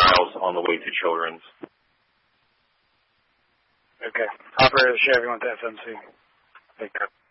miles on the way to Children's. Okay. Operator, share everyone to FMC. Take care.